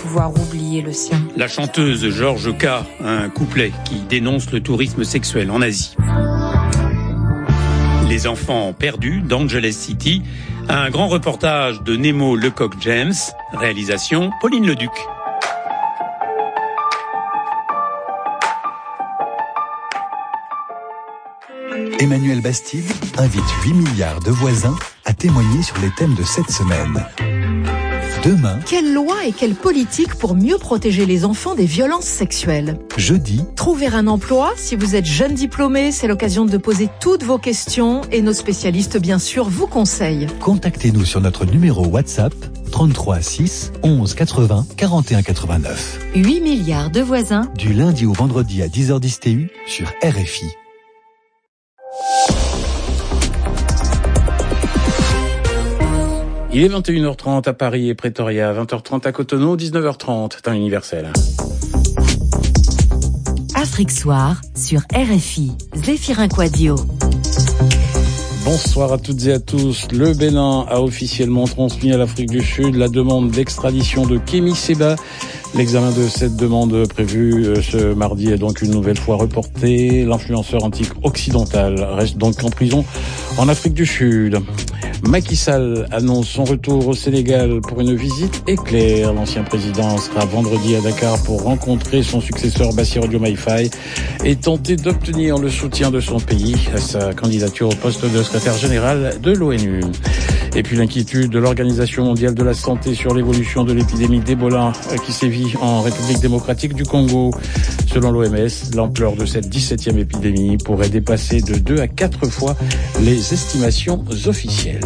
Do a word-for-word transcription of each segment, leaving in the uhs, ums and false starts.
pouvoir oublier le sien. La chanteuse Georges K, un couplet qui dénonce le tourisme sexuel en Asie. Les enfants perdus d'Angeles City, un grand reportage de Nemo Lecoq-James, réalisation Pauline Leduc. Emmanuel Bastide invite huit milliards de voisins à témoigner sur les thèmes de cette semaine. Demain, quelle loi et quelle politique pour mieux protéger les enfants des violences sexuelles? Jeudi, trouver un emploi. Si vous êtes jeune diplômé, c'est l'occasion de poser toutes vos questions et nos spécialistes, bien sûr, vous conseillent. Contactez-nous sur notre numéro WhatsApp trente-trois six onze quatre-vingts quarante et un quatre-vingt-neuf. huit milliards de voisins. Du lundi au vendredi à dix heures dix T U sur R F I. Il est vingt et une heures trente à Paris et Pretoria, vingt heures trente à Cotonou, dix-neuf heures trente, temps universel. Afrique Soir sur R F I, Zéphirin Quadio. Bonsoir à toutes et à tous. Le Bénin a officiellement transmis à l'Afrique du Sud la demande d'extradition de Kémy Séba. L'examen de cette demande prévue ce mardi est donc une nouvelle fois reporté. L'influenceur antique occidental reste donc en prison en Afrique du Sud. Macky Sall annonce son retour au Sénégal pour une visite éclair. L'ancien président sera vendredi à Dakar pour rencontrer son successeur Bassirou Diomaye Faye et tenter d'obtenir le soutien de son pays à sa candidature au poste de secrétaire général de l'ONU. Et puis l'inquiétude de l'Organisation mondiale de la santé sur l'évolution de l'épidémie d'Ebola qui sévit en République démocratique du Congo. Selon l'O M S, l'ampleur de cette dix-septième épidémie pourrait dépasser de deux à quatre fois les estimations officielles.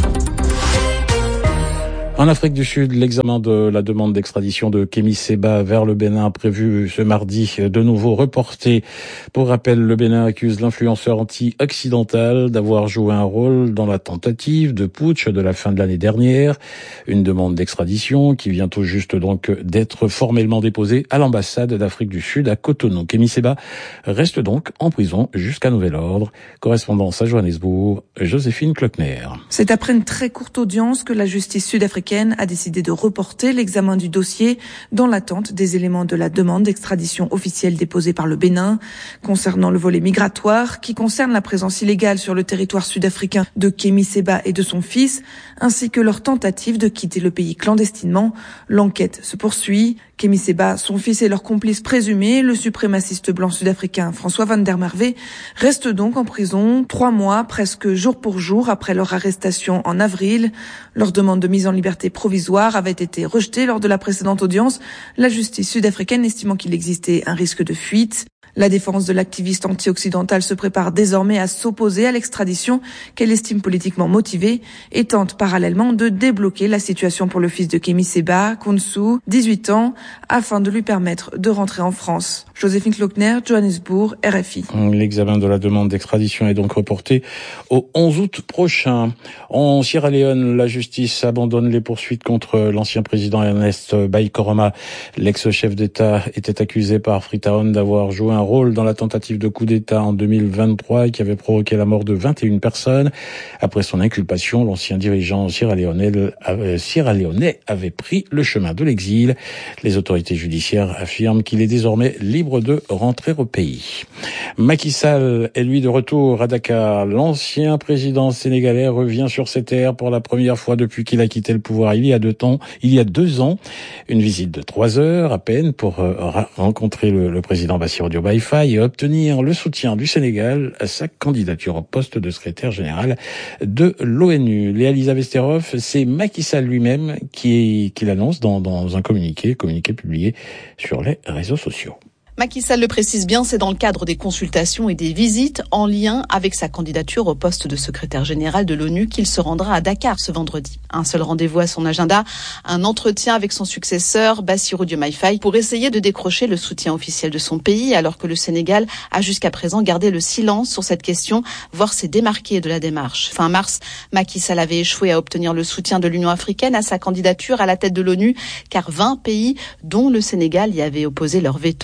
En Afrique du Sud, l'examen de la demande d'extradition de Kémy Séba vers le Bénin prévu ce mardi, de nouveau reporté. Pour rappel, le Bénin accuse l'influenceur anti-occidental d'avoir joué un rôle dans la tentative de putsch de la fin de l'année dernière. Une demande d'extradition qui vient tout juste donc d'être formellement déposée à l'ambassade d'Afrique du Sud à Cotonou. Kémy Séba reste donc en prison jusqu'à nouvel ordre. Correspondance à Johannesburg, Joséphine Klockner. C'est après une très courte audience que la justice sud-africaine a décidé de reporter l'examen du dossier dans l'attente des éléments de la demande d'extradition officielle déposée par le Bénin concernant le volet migratoire qui concerne la présence illégale sur le territoire sud-africain de Kémy Séba et de son fils ainsi que leur tentative de quitter le pays clandestinement. L'enquête se poursuit. Kémy Séba, son fils et leur complice présumé, le suprémaciste blanc sud-africain François van der Merwe, restent donc en prison trois mois, presque jour pour jour, après leur arrestation en avril. Leur demande de mise en liberté provisoire avait été rejetée lors de la précédente audience, la justice sud-africaine estimant qu'il existait un risque de fuite. La défense de l'activiste anti-occidental se prépare désormais à s'opposer à l'extradition qu'elle estime politiquement motivée et tente parallèlement de débloquer la situation pour le fils de Kémy Séba, Kounsu, dix-huit ans, afin de lui permettre de rentrer en France. Joséphine Klockner, Johannesburg, R F I. L'examen de la demande d'extradition est donc reporté au onze août prochain. En Sierra Leone, la justice abandonne les poursuites contre l'ancien président Ernest Bai Koroma. L'ex-chef d'État était accusé par Freetown d'avoir joué un rôle dans la tentative de coup d'État en deux mille vingt-trois qui avait provoqué la mort de vingt et une personnes. Après son inculpation, l'ancien dirigeant sierra-léonais sierra-léonais avait pris le chemin de l'exil. Les autorités judiciaires affirment qu'il est désormais libre de rentrer au pays. Macky Sall est lui de retour à Dakar. L'ancien président sénégalais revient sur ses terres pour la première fois depuis qu'il a quitté le pouvoir il y a deux temps, il y a deux ans. Une visite de trois heures à peine pour euh, rencontrer le, le président Bassirou Diomaye Faye et obtenir le soutien du Sénégal à sa candidature au poste de secrétaire général de l'ONU. Léa Lisa Vesterov, c'est Macky Sall lui-même qui, qui l'annonce dans, dans un communiqué, communiqué publié sur les réseaux sociaux. Macky Sall le précise bien, c'est dans le cadre des consultations et des visites en lien avec sa candidature au poste de secrétaire général de l'ONU qu'il se rendra à Dakar ce vendredi. Un seul rendez-vous à son agenda, un entretien avec son successeur Bassirou Diomaye Faye pour essayer de décrocher le soutien officiel de son pays alors que le Sénégal a jusqu'à présent gardé le silence sur cette question, voire s'est démarqué de la démarche. Fin mars, Macky Sall avait échoué à obtenir le soutien de l'Union africaine à sa candidature à la tête de l'ONU car vingt pays, dont le Sénégal, y avaient opposé leur veto dans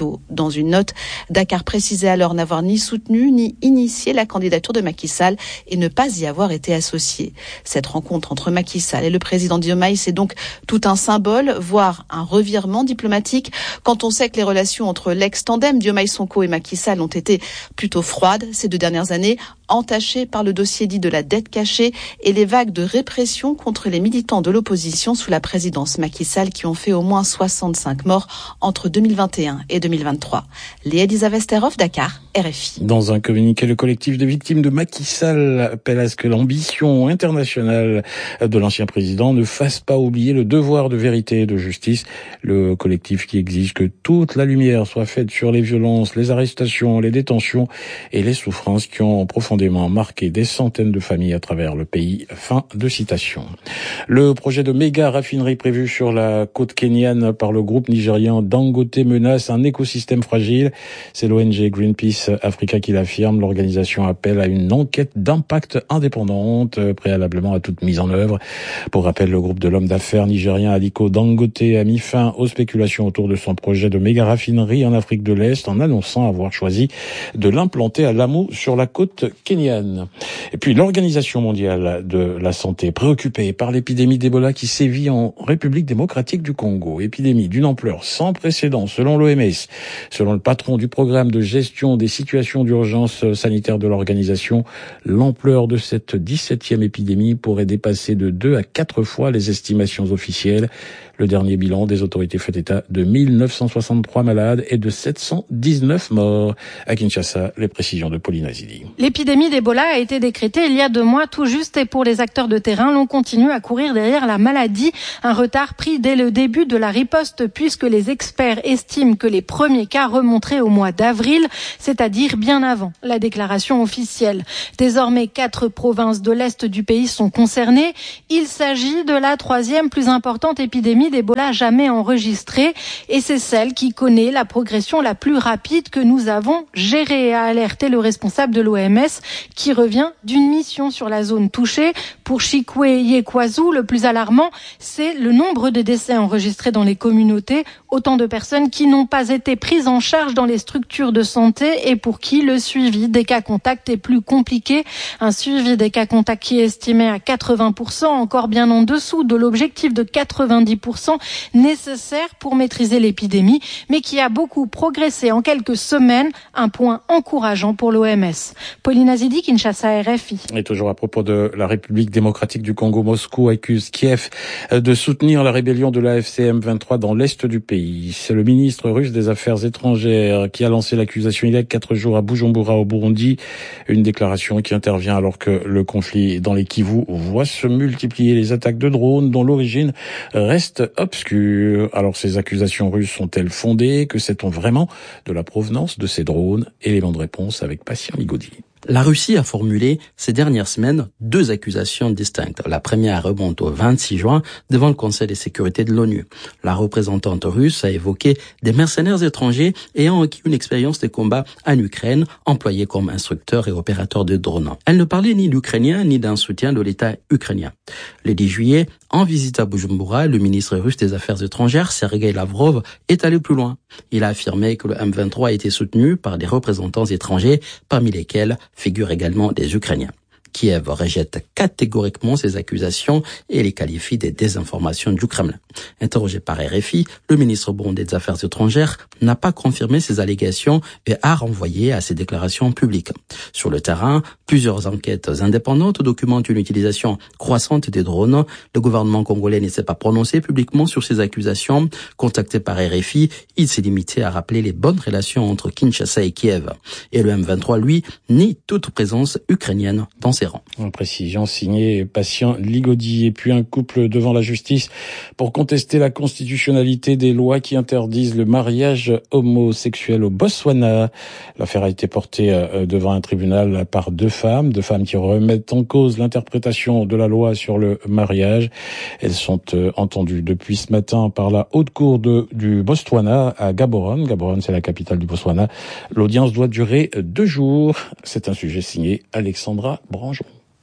dans une note. Dakar précisait alors n'avoir ni soutenu ni initié la candidature de Macky Sall et ne pas y avoir été associé. Cette rencontre entre Macky Sall et le président Diomaye, c'est donc tout un symbole, voire un revirement diplomatique, quand on sait que les relations entre l'ex-tandem Diomaye-Sonko et Macky Sall ont été plutôt froides ces deux dernières années, entachées par le dossier dit de la dette cachée et les vagues de répression contre les militants de l'opposition sous la présidence Macky Sall qui ont fait au moins soixante-cinq morts entre deux mille vingt et un et deux mille vingt-trois. Léa Elisabeth-Terhoff, Dakar, R F I. Dans un communiqué, le collectif de victimes de Macky Sall appelle à ce que l'ambition internationale de l'ancien président ne fasse pas oublier le devoir de vérité et de justice. Le collectif qui exige que toute la lumière soit faite sur les violences, les arrestations, les détentions et les souffrances qui ont profondément marqué des centaines de familles à travers le pays. Fin de citation. Le projet de méga raffinerie prévu sur la côte kenyane par le groupe nigérian Dangote menace un écosystème fragile. C'est l'O N G Greenpeace Africa qui l'affirme. L'organisation appelle à une enquête d'impact indépendante préalablement à toute mise en œuvre. Pour rappel, le groupe de l'homme d'affaires nigérien Aliko Dangote a mis fin aux spéculations autour de son projet de méga raffinerie en Afrique de l'Est en annonçant avoir choisi de l'implanter à Lamu sur la côte kenyane. Et puis l'Organisation mondiale de la santé, préoccupée par l'épidémie d'Ebola qui sévit en République démocratique du Congo, épidémie d'une ampleur sans précédent selon l'O M S. Selon le patron du programme de gestion des situations d'urgence sanitaire de l'organisation, l'ampleur de cette dix-septième épidémie pourrait dépasser de deux à quatre fois les estimations officielles. Le dernier bilan des autorités fait état de mille neuf cent soixante-trois malades et de sept cent dix-neuf morts. À Kinshasa, les précisions de Pauline Azili. L'épidémie d'Ebola a été décrétée il y a deux mois tout juste et pour les acteurs de terrain, l'on continue à courir derrière la maladie. Un retard pris dès le début de la riposte puisque les experts estiment que les premiers cas remonteraient au mois d'avril, c'est-à-dire bien avant la déclaration officielle. Désormais, quatre provinces de l'Est du pays sont concernées. Il s'agit de la troisième plus importante épidémie d'Ebola jamais enregistrée et c'est celle qui connaît la progression la plus rapide que nous avons gérée, a alerté le responsable de l'O M S qui revient d'une mission sur la zone touchée. Pour Chikwe Yekwazu, le plus alarmant, c'est le nombre de décès enregistrés dans les communautés, autant de personnes qui n'ont pas été prises en charge dans les structures de santé et pour qui le suivi des cas contacts est plus compliqué. Un suivi des cas contacts qui est estimé à quatre-vingts pour cent, encore bien en dessous de l'objectif de quatre-vingt-dix pour cent nécessaire pour maîtriser l'épidémie, mais qui a beaucoup progressé en quelques semaines, un point encourageant pour l'O M S. Pauline Azidi, Kinshasa, R F I. Et toujours à propos de la République démocratique du Congo, Moscou accuse Kiev de soutenir la rébellion de l'A F C M vingt-trois dans l'est du pays. C'est le ministre russe des Affaires étrangères qui a lancé l'accusation il y a quatre jours à Bujumbura au Burundi. Une déclaration qui intervient alors que le conflit dans les Kivu voit se multiplier les attaques de drones dont l'origine reste obscure. Alors ces accusations russes sont-elles fondées? Que sait-on vraiment de la provenance de ces drones? Élément de réponse avec Patient Ligodi. La Russie a formulé ces dernières semaines deux accusations distinctes. La première remonte au vingt-six juin devant le Conseil de sécurité de l'ONU. La représentante russe a évoqué des mercenaires étrangers ayant acquis une expérience de combat en Ukraine, employés comme instructeurs et opérateurs de drones. Elle ne parlait ni d'Ukrainiens ni d'un soutien de l'État ukrainien. Le dix juillet, en visite à Bujumbura, le ministre russe des Affaires étrangères, Sergei Lavrov, est allé plus loin. Il a affirmé que le M vingt-trois a été soutenu par des représentants étrangers, parmi lesquels figurent également des Ukrainiens. Kiev rejette catégoriquement ces accusations et les qualifie de désinformation du Kremlin. Interrogé par R F I, le ministre burundais des Affaires étrangères n'a pas confirmé ces allégations et a renvoyé à ses déclarations publiques. Sur le terrain, plusieurs enquêtes indépendantes documentent une utilisation croissante des drones. Le gouvernement congolais ne s'est pas prononcé publiquement sur ces accusations. Contacté par R F I, il s'est limité à rappeler les bonnes relations entre Kinshasa et Kiev. Et le M vingt-trois, lui, nie toute présence ukrainienne dans ses rangs. En précision signée Patient Ligodi. Et puis un couple devant la justice pour contester la constitutionnalité des lois qui interdisent le mariage homosexuel au Botswana. L'affaire a été portée devant un tribunal par deux femmes, deux femmes qui remettent en cause l'interprétation de la loi sur le mariage. Elles sont entendues depuis ce matin par la haute cour de, du Botswana à Gaborone. Gaborone, c'est la capitale du Botswana. L'audience doit durer deux jours. C'est un sujet signé Alexandra Branjon.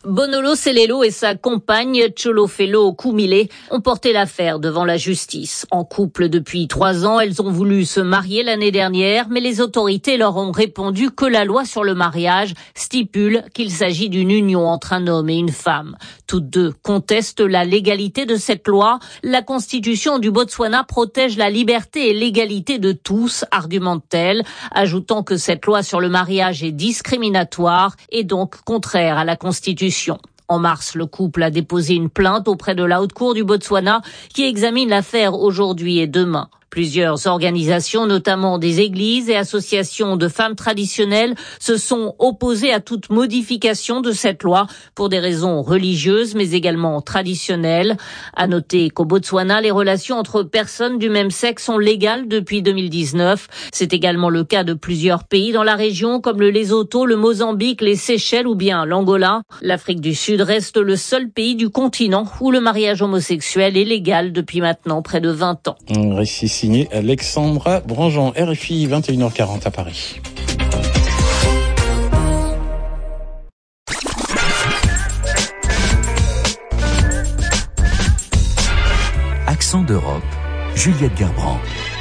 Bonolo Selelo et sa compagne Tcholofelo Koumile ont porté l'affaire devant la justice. En couple depuis trois ans, elles ont voulu se marier l'année dernière, mais les autorités leur ont répondu que la loi sur le mariage stipule qu'il s'agit d'une union entre un homme et une femme. Toutes deux contestent la légalité de cette loi. La constitution du Botswana protège la liberté et l'égalité de tous, argumente-t-elle, ajoutant que cette loi sur le mariage est discriminatoire et donc contraire à la constitution. En mars, le couple a déposé une plainte auprès de la Haute Cour du Botswana qui examine l'affaire aujourd'hui et demain. Plusieurs organisations, notamment des églises et associations de femmes traditionnelles, se sont opposées à toute modification de cette loi pour des raisons religieuses mais également traditionnelles. À noter qu'au Botswana, les relations entre personnes du même sexe sont légales depuis deux mille dix-neuf. C'est également le cas de plusieurs pays dans la région comme le Lesotho, le Mozambique, les Seychelles ou bien l'Angola. L'Afrique du Sud reste le seul pays du continent où le mariage homosexuel est légal depuis maintenant près de vingt ans. Récit signé Alexandra Brangeon, R F I, vingt et une heures quarante à Paris. Accent d'Europe, Juliette Gerbrand.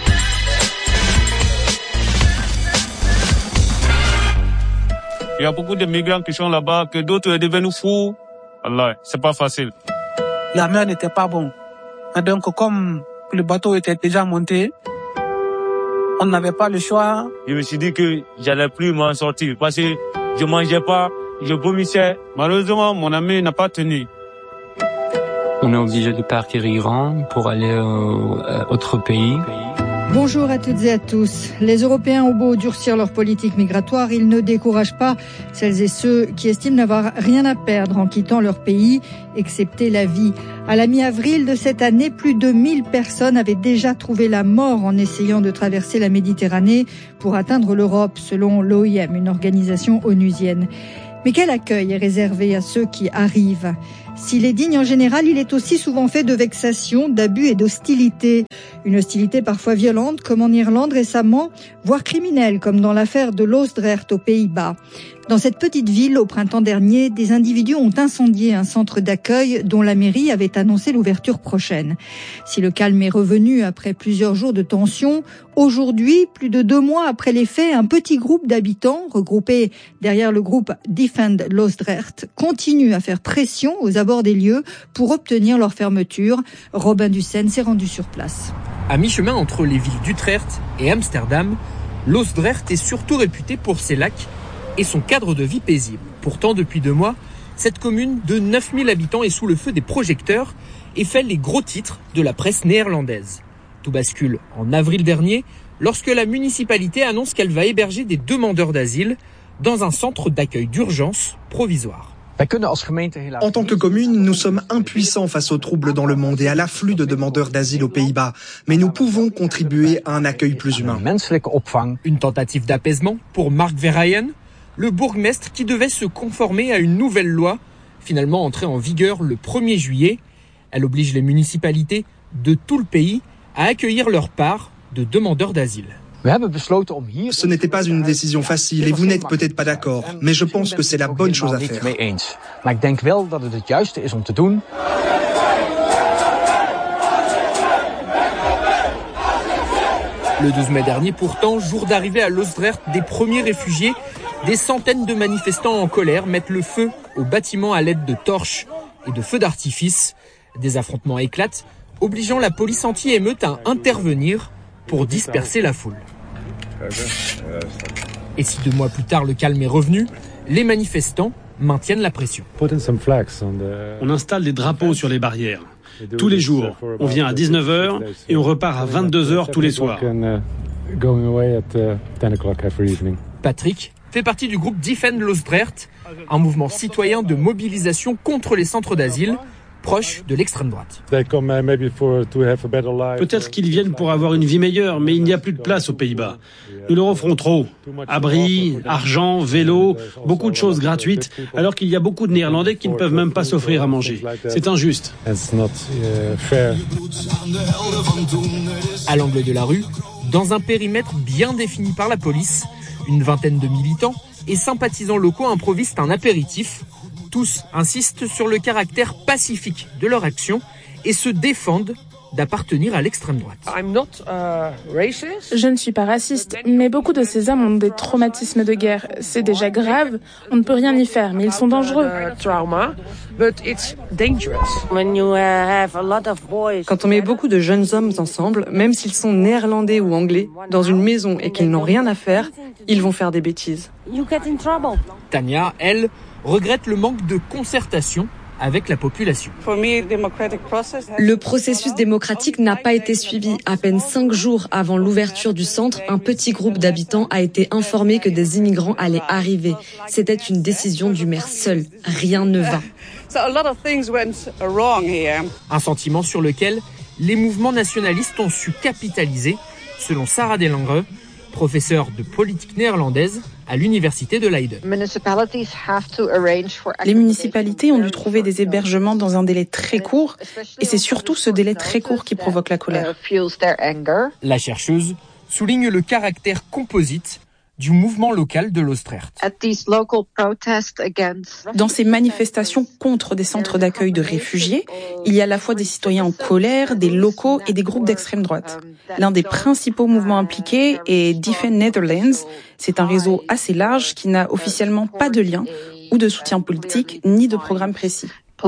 Il y a beaucoup de migrants qui sont là-bas, que d'autres sont devenus fous. Allah, c'est pas facile. La mer n'était pas bonne. Et donc, comme le bateau était déjà monté, on n'avait pas le choix. Je me suis dit que j'allais plus m'en sortir parce que je mangeais pas, je vomissais. Malheureusement, mon ami n'a pas tenu. On est obligé de partir Iran pour aller au euh, autre pays. Bonjour à toutes et à tous. Les Européens ont beau durcir leur politique migratoire, ils ne découragent pas celles et ceux qui estiment n'avoir rien à perdre en quittant leur pays, excepté la vie. À la mi-avril de cette année, plus de mille personnes avaient déjà trouvé la mort en essayant de traverser la Méditerranée pour atteindre l'Europe, selon l'O I M, une organisation onusienne. Mais quel accueil est réservé à ceux qui arrivent ? S'il est digne en général, il est aussi souvent fait de vexations, d'abus et d'hostilité. Une hostilité parfois violente, comme en Irlande récemment, voire criminelle, comme dans l'affaire de Loosdrecht aux Pays-Bas. Dans cette petite ville, au printemps dernier, des individus ont incendié un centre d'accueil dont la mairie avait annoncé l'ouverture prochaine. Si le calme est revenu après plusieurs jours de tension, aujourd'hui, plus de deux mois après les faits, un petit groupe d'habitants, regroupés derrière le groupe Defend Loosdrecht, continue à faire pression aux abords des lieux pour obtenir leur fermeture. Robin Dussen s'est rendu sur place. À mi-chemin entre les villes d'Utrecht et Amsterdam, Loosdrecht est surtout réputé pour ses lacs et son cadre de vie paisible. Pourtant, depuis deux mois, cette commune de neuf mille habitants est sous le feu des projecteurs et fait les gros titres de la presse néerlandaise. Tout bascule en avril dernier, lorsque la municipalité annonce qu'elle va héberger des demandeurs d'asile dans un centre d'accueil d'urgence provisoire. En tant que commune, nous sommes impuissants face aux troubles dans le monde et à l'afflux de demandeurs d'asile aux Pays-Bas. Mais nous pouvons contribuer à un accueil plus humain. Une tentative d'apaisement pour Mark Verheyen, le bourgmestre qui devait se conformer à une nouvelle loi, finalement entrée en vigueur le premier juillet. Elle oblige les municipalités de tout le pays à accueillir leur part de demandeurs d'asile. Ce n'était pas une décision facile et vous n'êtes peut-être pas d'accord, mais je pense que c'est la bonne chose à faire. Le douze mai dernier, pourtant, jour d'arrivée à Loosdrecht des premiers réfugiés, des centaines de manifestants en colère mettent le feu aux bâtiments à l'aide de torches et de feux d'artifice. Des affrontements éclatent, obligeant la police anti-émeute à intervenir pour disperser la foule. Et si deux mois plus tard le calme est revenu, les manifestants maintiennent la pression. On installe des drapeaux sur les barrières. Tous les jours, on vient à dix-neuf heures et on repart à vingt-deux heures tous les soirs. Patrick fait partie du groupe Defend Loosdrecht, un mouvement citoyen de mobilisation contre les centres d'asile, proche de l'extrême droite. Peut-être qu'ils viennent pour avoir une vie meilleure, mais il n'y a plus de place aux Pays-Bas. Nous leur offrons trop. Abris, argent, vélo, beaucoup de choses gratuites, alors qu'il y a beaucoup de Néerlandais qui ne peuvent même pas s'offrir à manger. C'est injuste. À l'angle de la rue, dans un périmètre bien défini par la police, une vingtaine de militants et sympathisants locaux improvisent un apéritif Tous insistent sur le caractère pacifique de leur action et se défendent d'appartenir à l'extrême droite. Je ne suis pas raciste, mais beaucoup de ces hommes ont des traumatismes de guerre. C'est déjà grave, on ne peut rien y faire, mais ils sont dangereux. Quand on met beaucoup de jeunes hommes ensemble, même s'ils sont néerlandais ou anglais, dans une maison et qu'ils n'ont rien à faire, ils vont faire des bêtises. Tania, elle, regrette le manque de concertation avec la population. Le processus démocratique n'a pas été suivi. À peine cinq jours avant l'ouverture du centre, un petit groupe d'habitants a été informé que des immigrants allaient arriver. C'était une décision du maire seul. Rien ne va. Un sentiment sur lequel les mouvements nationalistes ont su capitaliser, selon Sarah Delangre, professeure de politique néerlandaise à l'université de Leiden. Les municipalités ont dû trouver des hébergements dans un délai très court, et c'est surtout ce délai très court qui provoque la colère. La chercheuse souligne le caractère composite du mouvement local de l'Oostrecht. Dans ces manifestations contre des centres d'accueil de réfugiés, il y a à la fois des citoyens en colère, des locaux et des groupes d'extrême droite. L'un des principaux mouvements impliqués est Defend Netherlands. C'est un réseau assez large qui n'a officiellement pas de lien ou de soutien politique ni de programme précis.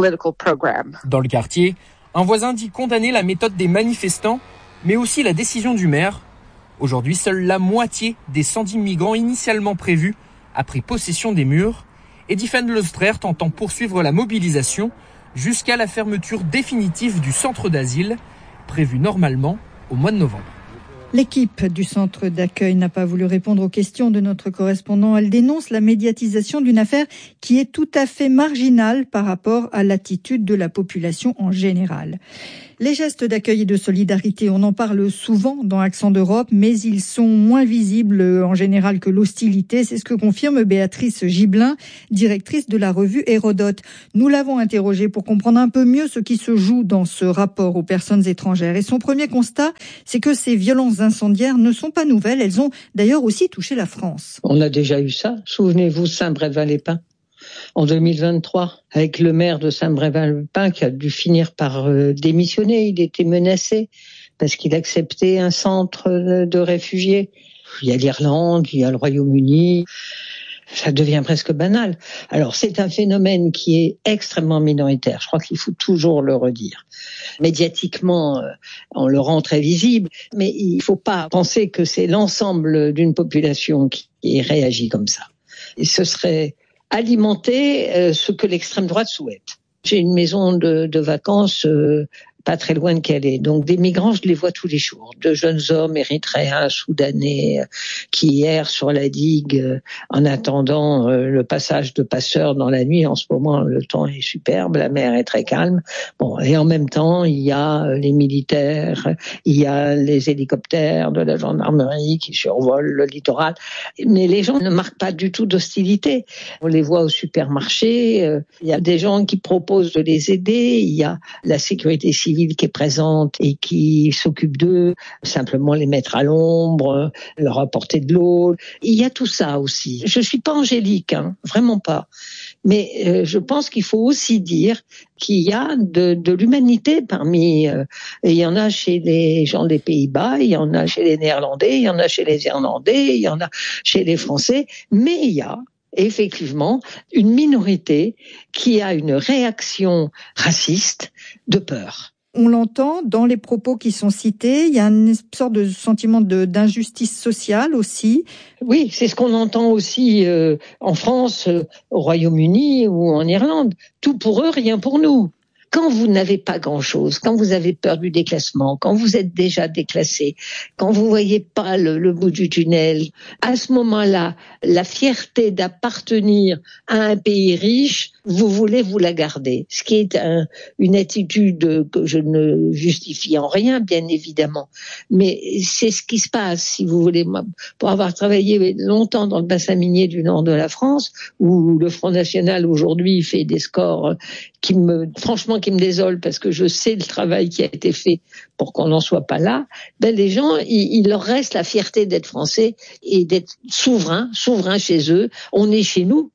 Dans le quartier, un voisin dit condamner la méthode des manifestants, mais aussi la décision du maire. Aujourd'hui, seule la moitié des cent dix migrants initialement prévus a pris possession des murs et Defend l'Oostrecht entend poursuivre la mobilisation jusqu'à la fermeture définitive du centre d'asile, prévue normalement au mois de novembre. L'équipe du centre d'accueil n'a pas voulu répondre aux questions de notre correspondant. Elle dénonce la médiatisation d'une affaire qui est tout à fait marginale par rapport à l'attitude de la population en général. Les gestes d'accueil et de solidarité, on en parle souvent dans Accent d'Europe, mais ils sont moins visibles en général que l'hostilité. C'est ce que confirme Béatrice Gibelin, directrice de la revue Hérodote. Nous l'avons interrogée pour comprendre un peu mieux ce qui se joue dans ce rapport aux personnes étrangères. Et son premier constat, c'est que ces violences incendiaires ne sont pas nouvelles. Elles ont d'ailleurs aussi touché la France. On a déjà eu ça. Souvenez-vous, Saint-Brévin-les-Pins. En deux mille vingt-trois, avec le maire de Saint-Brévin-les-Pins qui a dû finir par euh, démissionner. Il était menacé parce qu'il acceptait un centre de, de réfugiés. Il y a l'Irlande, il y a le Royaume-Uni. Ça devient presque banal. Alors, c'est un phénomène qui est extrêmement minoritaire. Je crois qu'il faut toujours le redire. Médiatiquement, euh, on le rend très visible, mais il ne faut pas penser que c'est l'ensemble d'une population qui réagit comme ça. Et ce serait alimenter euh, ce que l'extrême droite souhaite. J'ai une maison de, de vacances euh, pas très loin de Calais. Donc des migrants, je les vois tous les jours. De jeunes hommes érythréens, soudanais, euh, qui errent sur la digue euh, en attendant euh, le passage de passeurs dans la nuit. En ce moment, le temps est superbe, la mer est très calme. Bon, et en même temps, il y a euh, les militaires, il y a les hélicoptères de la gendarmerie qui survolent le littoral. Mais les gens ne marquent pas du tout d'hostilité. On les voit au supermarché. Euh, il y a des gens qui proposent de les aider. Il y a la sécurité civile qui est présente et qui s'occupe d'eux, simplement les mettre à l'ombre, leur apporter de l'eau. Il y a tout ça aussi. Je suis pas angélique, hein, vraiment pas. Mais euh, je pense qu'il faut aussi dire qu'il y a de, de l'humanité parmi... Euh, il y en a chez les gens des Pays-Bas, il y en a chez les Néerlandais, il y en a chez les Irlandais, il y en a chez les Français, mais il y a effectivement une minorité qui a une réaction raciste de peur. On l'entend dans les propos qui sont cités, il y a une sorte de sentiment de, d'injustice sociale aussi. Oui, c'est ce qu'on entend aussi euh, en France, euh, au Royaume-Uni ou en Irlande. Tout pour eux, rien pour nous. Quand vous n'avez pas grand-chose, quand vous avez peur du déclassement, quand vous êtes déjà déclassé, quand vous voyez pas le, le bout du tunnel, à ce moment-là, la fierté d'appartenir à un pays riche, vous voulez vous la garder. Ce qui est un, une attitude que je ne justifie en rien, bien évidemment. Mais c'est ce qui se passe, si vous voulez. Moi, pour avoir travaillé longtemps dans le bassin minier du nord de la France, où le Front National aujourd'hui fait des scores qui me, franchement, qui me désolent parce que je sais le travail qui a été fait pour qu'on n'en soit pas là, ben les gens, il, il leur reste la fierté d'être français et d'être souverain, souverain chez eux. On est chez nous.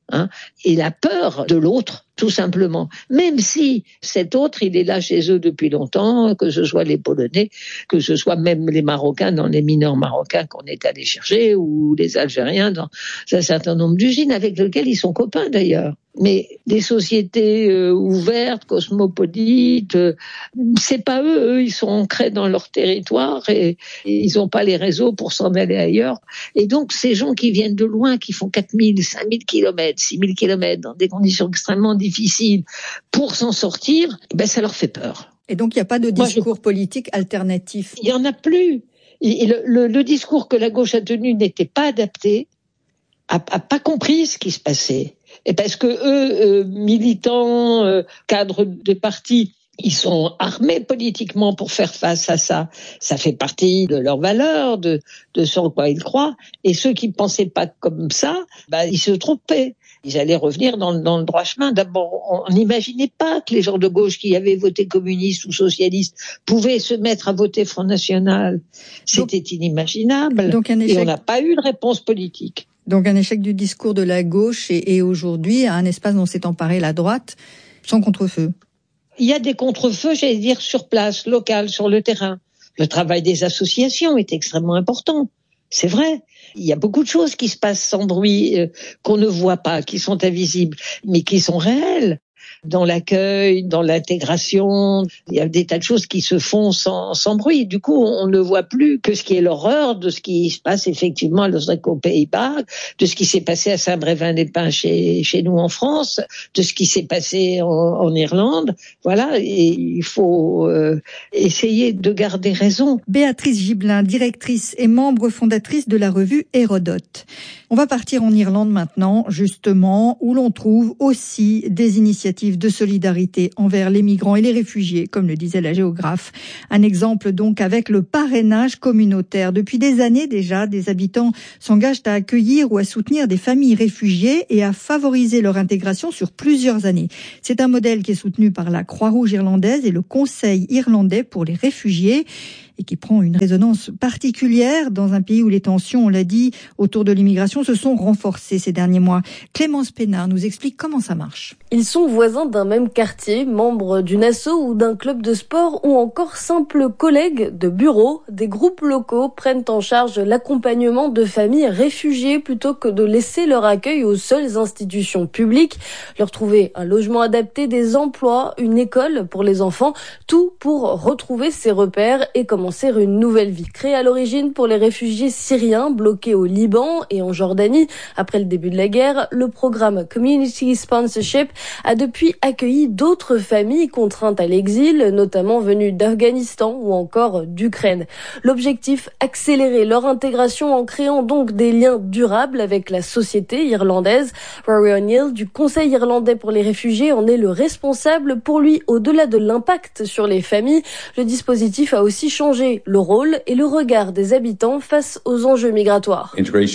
Hein, et la peur de l'autre, tout simplement. Même si cet autre, il est là chez eux depuis longtemps, que ce soit les Polonais, que ce soit même les Marocains dans les mineurs marocains qu'on est allé chercher, ou les Algériens dans un certain nombre d'usines avec lesquels ils sont copains d'ailleurs. Mais des sociétés euh, ouvertes, cosmopolites, euh, c'est pas eux, eux, ils sont ancrés dans leur territoire et, et ils n'ont pas les réseaux pour s'en aller ailleurs. Et donc, ces gens qui viennent de loin, qui font quatre mille, cinq mille kilomètres, six mille kilomètres dans des conditions extrêmement difficiles pour s'en sortir, ben, ça leur fait peur. Et donc, il n'y a pas de discours Moi, je... politique alternatif? Il n'y en a plus. Et le, le, le discours que la gauche a tenu n'était pas adapté, a, a pas compris ce qui se passait. Et parce que eux, euh, militants, euh, cadres de partis, ils sont armés politiquement pour faire face à ça. Ça fait partie de leurs valeurs, de, de ce en quoi ils croient. Et ceux qui ne pensaient pas comme ça, bah, ils se trompaient. Ils allaient revenir dans, dans le droit chemin. D'abord, on n'imaginait pas que les gens de gauche qui avaient voté communiste ou socialiste pouvaient se mettre à voter Front National. C'était donc, inimaginable. Donc un échec... Et on n'a pas eu de réponse politique. Donc un échec du discours de la gauche et, et aujourd'hui un espace dont s'est emparée la droite sans contre-feu. Il y a des contre-feux, j'allais dire, sur place, local, sur le terrain. Le travail des associations est extrêmement important. C'est vrai. Il y a beaucoup de choses qui se passent sans bruit, euh, qu'on ne voit pas, qui sont invisibles, mais qui sont réelles. Dans l'accueil, dans l'intégration, il y a des tas de choses qui se font sans, sans bruit. Du coup, on ne voit plus que ce qui est l'horreur de ce qui se passe effectivement à Loosdrecht aux Pays-Bas, de ce qui s'est passé à Saint-Brévin-les-Pins chez, chez nous en France, de ce qui s'est passé en, en Irlande. Voilà, et il faut euh, essayer de garder raison. Béatrice Gibelin, directrice et membre fondatrice de la revue Hérodote. On va partir en Irlande maintenant, justement, où l'on trouve aussi des initiatives de solidarité envers les migrants et les réfugiés, comme le disait la géographe. Un exemple donc avec le parrainage communautaire. Depuis des années déjà, des habitants s'engagent à accueillir ou à soutenir des familles réfugiées et à favoriser leur intégration sur plusieurs années. C'est un modèle qui est soutenu par la Croix-Rouge irlandaise et le Conseil irlandais pour les réfugiés, et qui prend une résonance particulière dans un pays où les tensions, on l'a dit, autour de l'immigration se sont renforcées ces derniers mois. Clémence Pénard nous explique comment ça marche. Ils sont voisins d'un même quartier, membres d'une asso ou d'un club de sport ou encore simples collègues de bureau. Des groupes locaux prennent en charge l'accompagnement de familles réfugiées plutôt que de laisser leur accueil aux seules institutions publiques. Leur trouver un logement adapté, des emplois, une école pour les enfants, tout pour retrouver ses repères et commencer une nouvelle vie. Créée à l'origine pour les réfugiés syriens bloqués au Liban et en Jordanie après le début de la guerre, le programme Community Sponsorship a depuis accueilli d'autres familles contraintes à l'exil, notamment venues d'Afghanistan ou encore d'Ukraine. L'objectif, accélérer leur intégration en créant donc des liens durables avec la société irlandaise. Rory O'Neill du Conseil irlandais pour les réfugiés en est le responsable. Pour lui, au-delà de l'impact sur les familles, le dispositif a aussi changé le rôle et le regard des habitants face aux enjeux migratoires.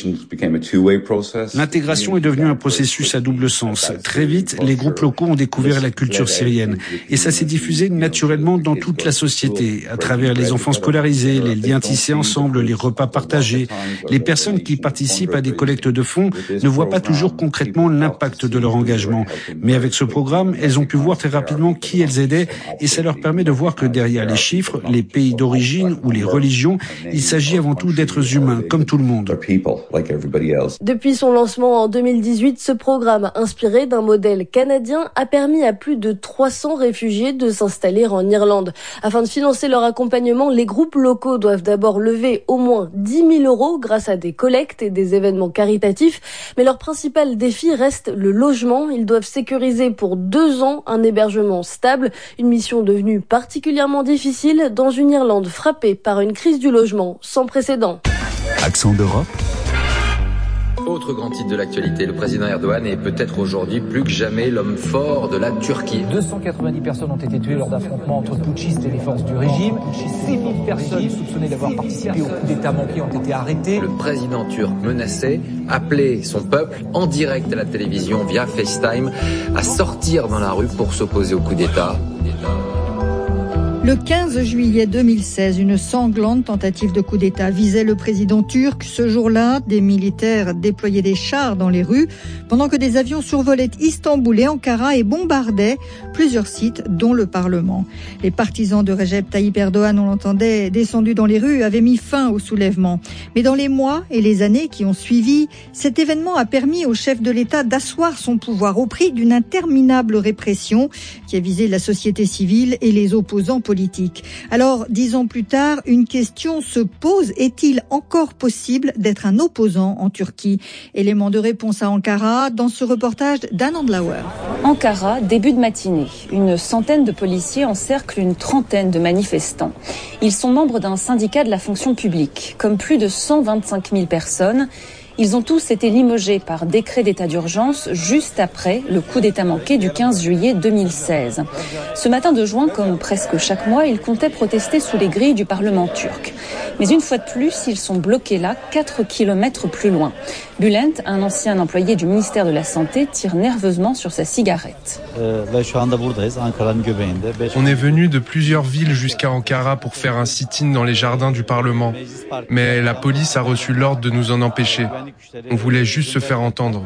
L'intégration est devenue un processus à double sens. Très vite, les groupes locaux ont découvert la culture syrienne et ça s'est diffusé naturellement dans toute la société, à travers les enfants scolarisés, les liens tissés ensemble, les repas partagés. Les personnes qui participent à des collectes de fonds ne voient pas toujours concrètement l'impact de leur engagement. Mais avec ce programme, elles ont pu voir très rapidement qui elles aidaient et ça leur permet de voir que derrière les chiffres, les pays d'origine ou les religions, il s'agit avant tout d'êtres humains, comme tout le monde. Depuis son lancement en deux mille dix-huit, ce programme, inspiré d'un modèle canadien, a permis à plus de trois cents réfugiés de s'installer en Irlande. Afin de financer leur accompagnement, les groupes locaux doivent d'abord lever au moins dix mille euros grâce à des collectes et des événements caritatifs. Mais leur principal défi reste le logement. Ils doivent sécuriser pour deux ans un hébergement stable, une mission devenue particulièrement difficile dans une Irlande frappée par une crise du logement sans précédent. Accent d'Europe. Autre grand titre de l'actualité, le président Erdogan est peut-être aujourd'hui plus que jamais l'homme fort de la Turquie. deux cent quatre-vingt-dix personnes ont été tuées lors d'affrontements entre putschistes et les forces du régime. six mille personnes soupçonnées d'avoir participé au coup d'État manqué ont été arrêtées. Le président turc menaçait, appelait son peuple en direct à la télévision via FaceTime à sortir dans la rue pour s'opposer au coup d'État. Le quinze juillet deux mille seize, une sanglante tentative de coup d'État visait le président turc. Ce jour-là, des militaires déployaient des chars dans les rues pendant que des avions survolaient Istanbul et Ankara et bombardaient plusieurs sites, dont le Parlement. Les partisans de Recep Tayyip Erdogan, on l'entendait, descendus dans les rues, avaient mis fin au soulèvement. Mais dans les mois et les années qui ont suivi, cet événement a permis au chef de l'État d'asseoir son pouvoir au prix d'une interminable répression qui a visé la société civile et les opposants politiques. Politique. Alors, dix ans plus tard, une question se pose. Est-il encore possible d'être un opposant en Turquie? Élément de réponse à Ankara dans ce reportage d'Anne Andlauer. Ankara, début de matinée. Une centaine de policiers encerclent une trentaine de manifestants. Ils sont membres d'un syndicat de la fonction publique. Comme plus de cent vingt-cinq mille personnes, ils ont tous été limogés par décret d'état d'urgence juste après le coup d'état manqué du quinze juillet deux mille seize. Ce matin de juin, comme presque chaque mois, ils comptaient protester sous les grilles du Parlement turc. Mais une fois de plus, ils sont bloqués là, quatre kilomètres plus loin. Bülent, un ancien employé du ministère de la Santé, tire nerveusement sur sa cigarette. On est venu de plusieurs villes jusqu'à Ankara pour faire un sit-in dans les jardins du Parlement. Mais la police a reçu l'ordre de nous en empêcher. On voulait juste se faire entendre.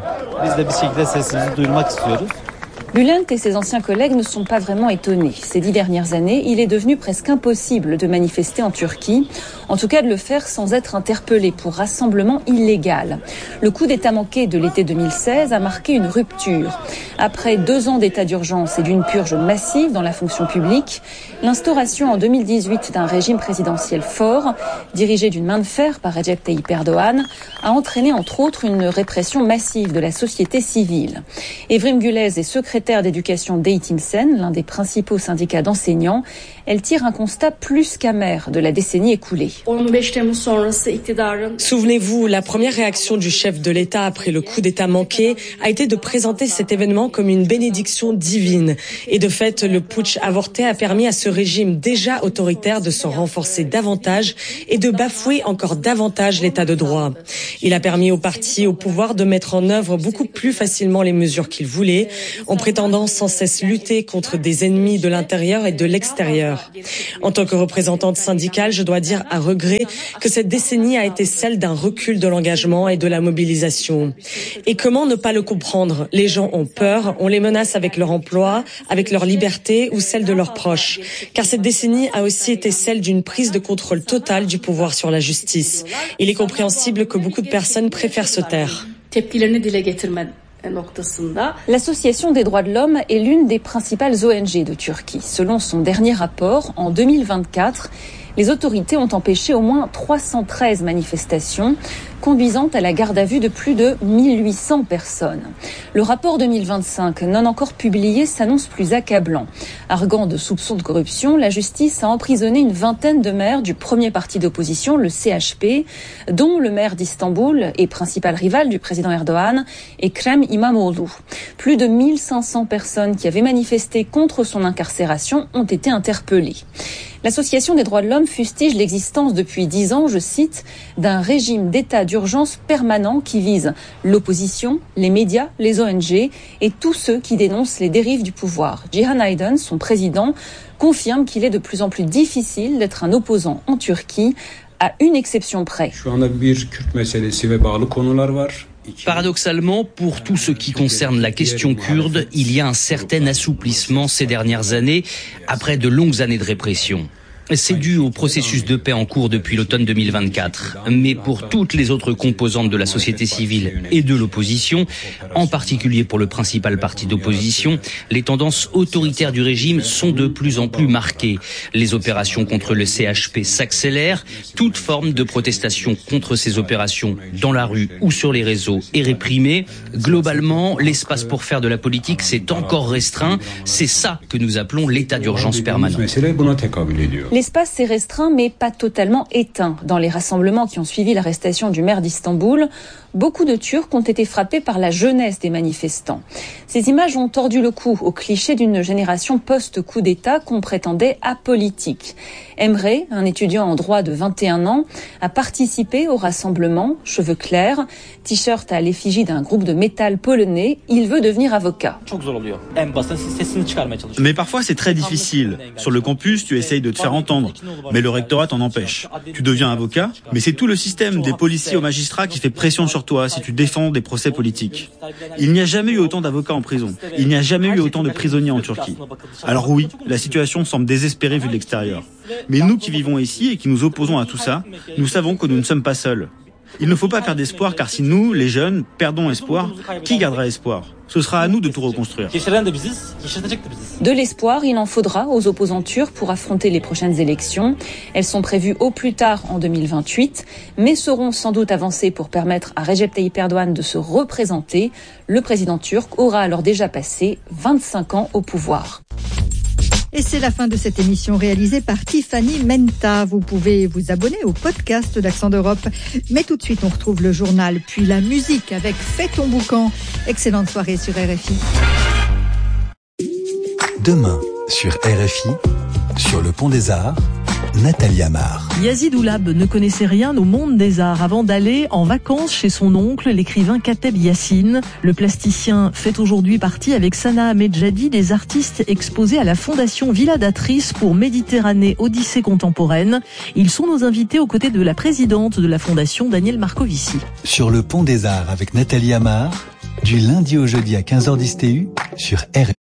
Bülent et ses anciens collègues ne sont pas vraiment étonnés. Ces dix dernières années, il est devenu presque impossible de manifester en Turquie, en tout cas de le faire sans être interpellé pour rassemblement illégal. Le coup d'état manqué de l'été deux mille seize a marqué une rupture. Après deux ans d'état d'urgence et d'une purge massive dans la fonction publique, l'instauration en deux mille dix-huit d'un régime présidentiel fort, dirigé d'une main de fer par Recep Tayyip Erdogan, a entraîné entre autres une répression massive de la société civile. Evrim Güles est secrétaire d'éducation d'Eğitimsen, l'un des principaux syndicats d'enseignants. Elle tire un constat plus qu'amer de la décennie écoulée. Souvenez-vous, la première réaction du chef de l'État après le coup d'État manqué a été de présenter cet événement comme une bénédiction divine. Et de fait, le putsch avorté a permis à ce régime déjà autoritaire de se renforcer davantage et de bafouer encore davantage l'état de droit. Il a permis aux partis au pouvoir de mettre en œuvre beaucoup plus facilement les mesures qu'ils voulaient, en prétendant sans cesse lutter contre des ennemis de l'intérieur et de l'extérieur. En tant que représentante syndicale, je dois dire à regret que cette décennie a été celle d'un recul de l'engagement et de la mobilisation. Et comment ne pas le comprendre? Les gens ont peur, on les menace avec leur emploi, avec leur liberté ou celle de leurs proches. Car cette décennie a aussi été celle d'une prise de contrôle totale du pouvoir sur la justice. Il est compréhensible que beaucoup de personnes préfèrent se taire. L'Association des droits de l'homme est l'une des principales O N G de Turquie. Selon son dernier rapport, en deux mille vingt-quatre, les autorités ont empêché au moins trois cent treize manifestations, conduisant à la garde à vue de plus de mille huit cents personnes. Le rapport deux mille vingt-cinq, non encore publié, s'annonce plus accablant. Arguant de soupçons de corruption, la justice a emprisonné une vingtaine de maires du premier parti d'opposition, le C H P, dont le maire d'Istanbul et principal rival du président Erdogan, Ekrem İmamoğlu. Plus de mille cinq cents personnes qui avaient manifesté contre son incarcération ont été interpellées. L'Association des droits de l'homme fustige l'existence depuis dix ans, je cite, d'un régime d'état d'urgence permanent qui vise l'opposition, les médias, les O N G et tous ceux qui dénoncent les dérives du pouvoir. Cihan Aydın, son président, confirme qu'il est de plus en plus difficile d'être un opposant en Turquie, à une exception près. Paradoxalement, pour tout ce qui concerne la question kurde, il y a un certain assouplissement ces dernières années, après de longues années de répression. C'est dû au processus de paix en cours depuis l'automne deux mille vingt-quatre. Mais pour toutes les autres composantes de la société civile et de l'opposition, en particulier pour le principal parti d'opposition, les tendances autoritaires du régime sont de plus en plus marquées. Les opérations contre le C H P s'accélèrent. Toute forme de protestation contre ces opérations dans la rue ou sur les réseaux est réprimée. Globalement, l'espace pour faire de la politique s'est encore restreint. C'est ça que nous appelons l'état d'urgence permanent. L'espace s'est restreint mais pas totalement éteint. Dans les rassemblements qui ont suivi l'arrestation du maire d'Istanbul, beaucoup de Turcs ont été frappés par la jeunesse des manifestants. Ces images ont tordu le cou au cliché d'une génération post-coup d'État qu'on prétendait apolitique. Emre, un étudiant en droit de vingt et un ans, a participé au rassemblement, cheveux clairs, t-shirt à l'effigie d'un groupe de métal polonais. Il veut devenir avocat. Mais parfois c'est très difficile. Sur le campus, tu essayes de te faire entendre, mais le rectorat t'en empêche. Tu deviens avocat, mais c'est tout le système des policiers aux magistrats qui fait pression sur toi si tu défends des procès politiques. Il n'y a jamais eu autant d'avocats en prison. Il n'y a jamais eu autant de prisonniers en Turquie. Alors oui, la situation semble désespérée vu de l'extérieur. Mais nous qui vivons ici et qui nous opposons à tout ça, nous savons que nous ne sommes pas seuls. Il ne faut pas perdre espoir, car si nous, les jeunes, perdons espoir, qui gardera espoir ? Ce sera à nous de tout reconstruire. De l'espoir, il en faudra aux opposants turcs pour affronter les prochaines élections. Elles sont prévues au plus tard en deux mille vingt-huit, mais seront sans doute avancées pour permettre à Recep Tayyip Erdogan de se représenter. Le président turc aura alors déjà passé vingt-cinq ans au pouvoir. Et c'est la fin de cette émission réalisée par Tiffany Menta. Vous pouvez vous abonner au podcast d'Accent d'Europe. Mais tout de suite, on retrouve le journal, puis la musique avec Fais ton boucan. Excellente soirée sur R F I. Demain, sur R F I, sur le Pont des Arts, Nathalie Amar. Yazid Oulab ne connaissait rien au monde des arts avant d'aller en vacances chez son oncle, l'écrivain Kateb Yassine. Le plasticien fait aujourd'hui partie avec Sana Ahmedjadi des artistes exposés à la Fondation Villa d'Atrice pour Méditerranée Odyssée contemporaine. Ils sont nos invités aux côtés de la présidente de la Fondation, Danielle Marcovici. Sur le Pont des Arts avec Nathalie Amar, du lundi au jeudi à quinze heures dix T U sur R F I.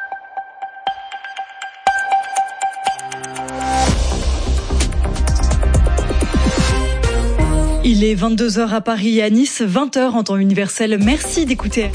Il est vingt-deux heures à Paris et à Nice, vingt heures en temps universel. Merci d'écouter.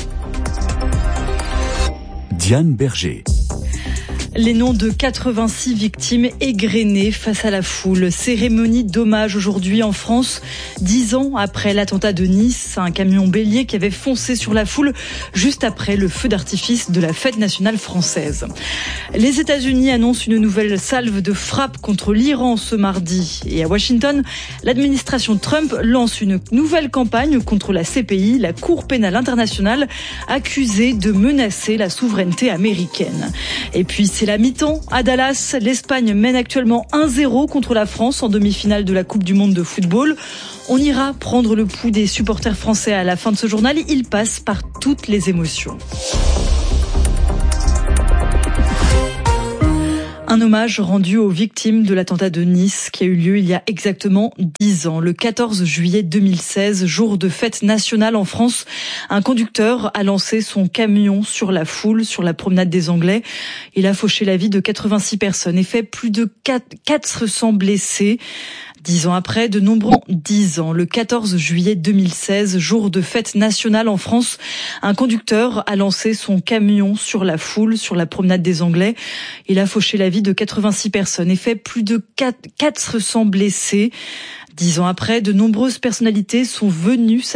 Diane Berger. Les noms de quatre-vingt-six victimes égrenées face à la foule. Cérémonie d'hommage aujourd'hui en France, dix ans après l'attentat de Nice, un camion bélier qui avait foncé sur la foule juste après le feu d'artifice de la fête nationale française. Les États-Unis annoncent une nouvelle salve de frappe contre l'Iran ce mardi. Et à Washington, l'administration Trump lance une nouvelle campagne contre la C P I, la Cour pénale internationale, accusée de menacer la souveraineté américaine. Et puis c'est la mi-temps à Dallas. L'Espagne mène actuellement un zéro contre la France en demi-finale de la Coupe du Monde de football. On ira prendre le pouls des supporters français à la fin de ce journal. Il passe par toutes les émotions. Un hommage rendu aux victimes de l'attentat de Nice qui a eu lieu il y a exactement dix ans. Le quatorze juillet deux mille seize, jour de fête nationale en France, un conducteur a lancé son camion sur la foule, sur la promenade des Anglais. Il a fauché la vie de quatre-vingt-six personnes et fait plus de quatre cents blessés. Dix ans après, de nombreux dix ans, le quatorze juillet deux mille seize, jour de fête nationale en France, un conducteur a lancé son camion sur la foule, sur la promenade des Anglais. Il a fauché la vie de quatre-vingt-six personnes et fait plus de quatre cents blessés. Dix ans après, de nombreuses personnalités sont venues